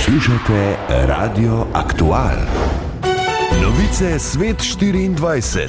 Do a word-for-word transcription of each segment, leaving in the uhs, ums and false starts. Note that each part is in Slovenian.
Poslušate Radio Aktual. Novice Svet štiriindvajset.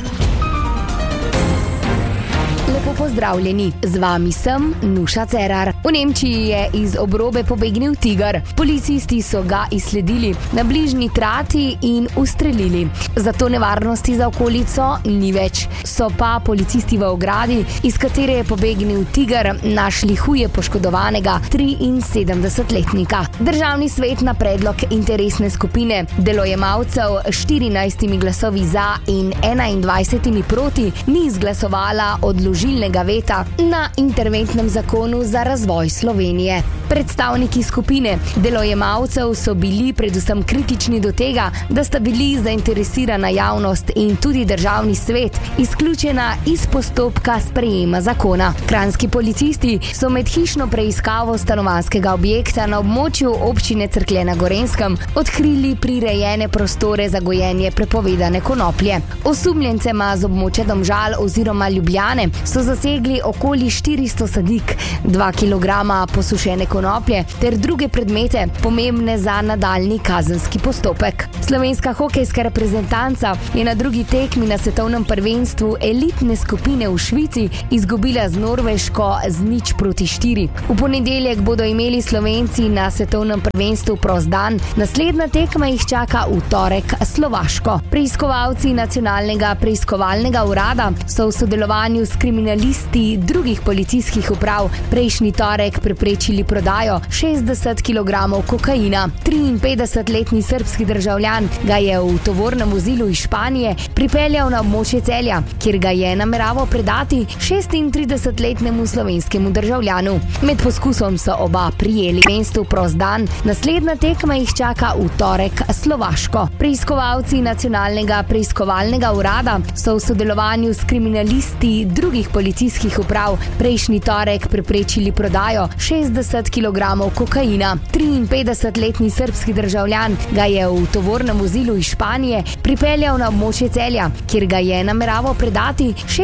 Lepo pozdravljeni, z vami sem Nuša Cerar. V Nemčiji je iz obrobe pobegnil tiger. Policisti so ga izsledili na bližnji trati in ustrelili. Zato nevarnosti za okolico ni več. So pa policisti v ogradi, iz katere je pobegnil tiger, našli huje poškodovanega triinsedemdesetletnika. Državni svet na predlog interesne skupine delojemalcev s štirinajstimi glasovi za in enaindvajsetimi proti ni izglasovala odložilnega veta na interventnem zakonu za razvoj Slovenije. Predstavniki skupine delojemalcev so bili predvsem kritični do tega, da sta bili zainteresirana javnost in tudi državni svet izključena iz postopka sprejema zakona. Kranjski policisti so med hišno preiskavo stanovanjskega objekta na območju občine Cerklje na Gorenjskem odkrili prirejene prostore za gojenje prepovedane konoplje. Osumljencema z območja Domžal oziroma Ljubljane so zasegli okoli štiristo sadik, dva kilograma posušene konoplje ter druge predmete, pomembne za nadaljnji kazenski postopek. Slovenska hokejska reprezentanca je na drugi tekmi na svetovnem prvenstvu elitne skupine v Švici izgubila z Norveško z nič proti štiri. V ponedeljek bodo imeli Slovenci na svetovnem prvenstvu prost dan, naslednja tekma jih čaka v torek Slovaško. Preiskovalci nacionalnega preiskovalnega urada so v sodelovanju s kriminalisti drugih policijskih uprav prejšnji torek preprečili prodajo šestdeset kilogramov kokaina. triinpetdesetletni srbski državljan ga je v tovornem vozilu iz Španije pripeljal na območje Celja, kjer ga je nameraval predati šestintridesetletnemu slovenskemu državljanu. Med poskusom so oba prijeli. Mestu prost dan, naslednja tekma jih čaka v torek Slovaško. Preiskovalci nacionalnega preiskovalnega urada so v sodelovanju s kriminalisti drugih policijskih uprav prejšnji torek preprečili prodajo šestdeset kilogramov kokaina. triinpetdesetletni srbski državljan ga je v tovornem vozilu iz Španije pripeljal na območje Celja, kjer ga je nameraval predati